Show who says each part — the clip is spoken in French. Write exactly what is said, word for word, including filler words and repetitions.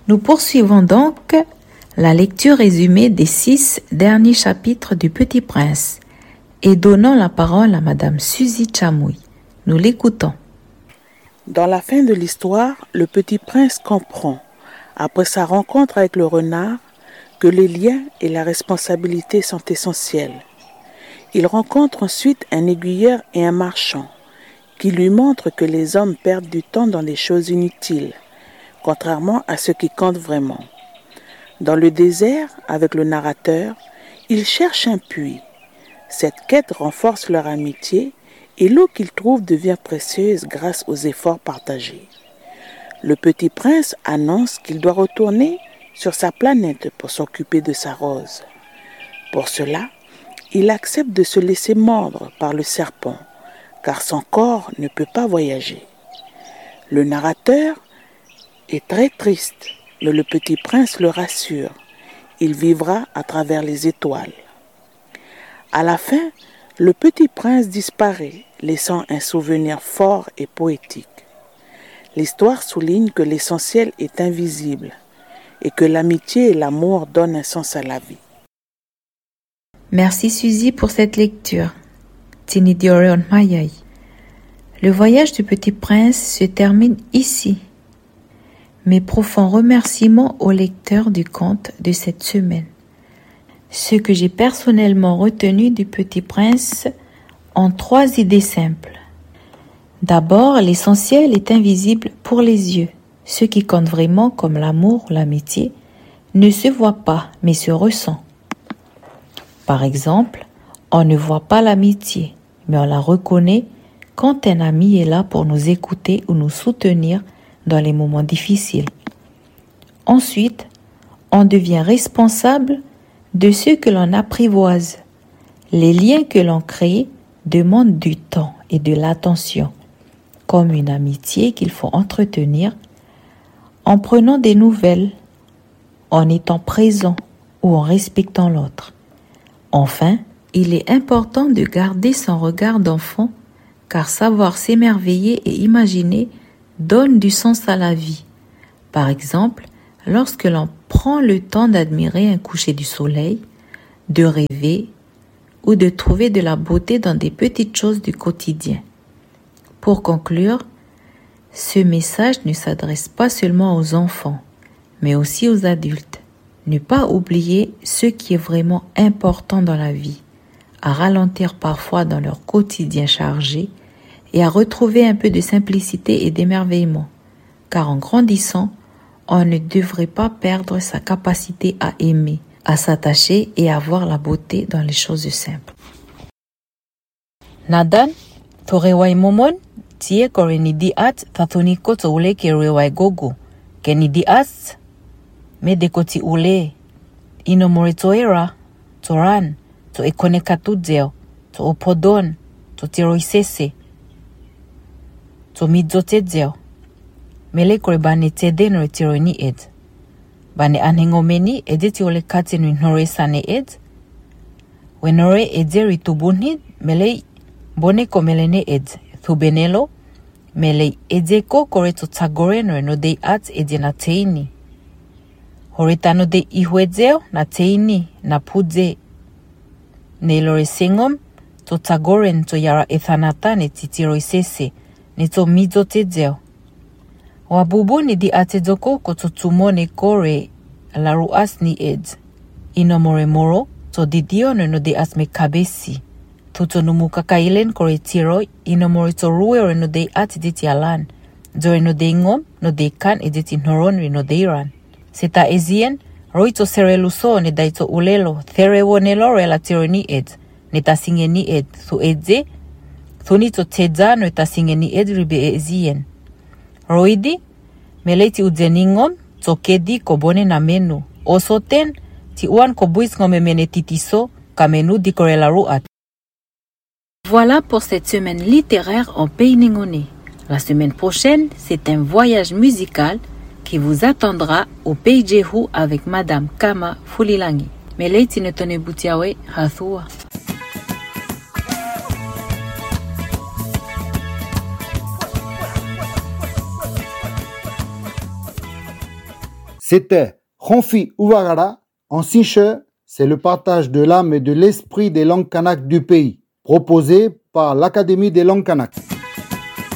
Speaker 1: Nous poursuivons donc la lecture résumée des six derniers chapitres du Petit Prince et donnons la parole à Madame Suzy Chamouy. Nous l'écoutons.
Speaker 2: Dans la fin de l'histoire, le Petit Prince comprend, après sa rencontre avec le renard, que les liens et la responsabilité sont essentiels. Il rencontre ensuite un aiguilleur et un marchand qui lui montrent que les hommes perdent du temps dans les choses inutiles, contrairement à ce qui compte vraiment. Dans le désert, avec le narrateur, ils cherchent un puits. Cette quête renforce leur amitié et l'eau qu'ils trouvent devient précieuse grâce aux efforts partagés. Le Petit Prince annonce qu'il doit retourner sur sa planète pour s'occuper de sa rose. Pour cela, il accepte de se laisser mordre par le serpent, car son corps ne peut pas voyager. Le narrateur est très triste, mais le Petit Prince le rassure. Il vivra à travers les étoiles. À la fin, le Petit Prince disparaît, laissant un souvenir fort et poétique. L'histoire souligne que l'essentiel est invisible et que l'amitié et l'amour donnent un sens à la vie.
Speaker 1: Merci Suzy pour cette lecture. Tini Diorion Mayai. Le voyage du Petit Prince se termine ici. Mes profonds remerciements aux lecteurs du conte de cette semaine. Ce que j'ai personnellement retenu du Petit Prince en trois idées simples. D'abord, l'essentiel est invisible pour les yeux. Ce qui compte vraiment, comme l'amour ou l'amitié, ne se voit pas, mais se ressent. Par exemple, on ne voit pas l'amitié, mais on la reconnaît quand un ami est là pour nous écouter ou nous soutenir dans les moments difficiles. Ensuite, on devient responsable de ce que l'on apprivoise. Les liens que l'on crée demandent du temps et de l'attention, comme une amitié qu'il faut entretenir en prenant des nouvelles, en étant présent ou en respectant l'autre. Enfin, il est important de garder son regard d'enfant, car savoir s'émerveiller et imaginer donne du sens à la vie. Par exemple, lorsque l'on prend le temps d'admirer un coucher du soleil, de rêver ou de trouver de la beauté dans des petites choses du quotidien. Pour conclure, ce message ne s'adresse pas seulement aux enfants, mais aussi aux adultes. Ne pas oublier ce qui est vraiment important dans la vie, à ralentir parfois dans leur quotidien chargé et à retrouver un peu de simplicité et d'émerveillement, car en grandissant, on ne devrait pas perdre sa capacité à aimer, à s'attacher et à voir la beauté dans les choses simples. Nadan, torewai momon, tie koreni diat tatoniko to ule kerewai gogo, keni diat me dekoti ule, ino moritoera, toran, to ekonekatudzeo, to opodon, to tiroisese, to midzotedzeo, mele kore bane tede no tironi ed. Bane anhengomeni edeti ole kate no nore sane ed. Wenore ederi tubunhid, mele bone komelene ed. Thubenelo, mele edeko kore to tagore no no dei at edina teini. Horetano de ihuedzeo na teini na pudze. Nelore sengom, to tagoren to yara ethanata ne titiro isese, ne to mizo tedzeo. Wabubu ni di atedzoko ko to tumone kore la ruas ni ed. Inomore moro, to didio no no de asme kabesi. Tuto numukakailen kore tiro, inomore to ruere no de atiditi alan. Dore no de ngom, no de kan editi noron no de iran. Seta ezien, roito sereluso ne daito ulelo, therewo nelore la tironi ed, ne tasinge ni ed, thu edze, thunito tedza no tasinge ni ed ribe ezien. Roidi, meleti udzeningom, tokedi kobone na menu, osoten, ti uan kobuis ngome mene titiso, kamenu di korela ruat. Voilà pour cette semaine littéraire en pays ningone. La semaine prochaine, c'est un voyage musical qui vous attendra au Pays Jehu avec Madame Kama Fulilangi. Meleiti netone butiawe hathua.
Speaker 3: C'était Ronfi Uvagara. En Sinche, c'est le partage de l'âme et de l'esprit des langues kanak du pays, proposé par l'Académie des langues kanak.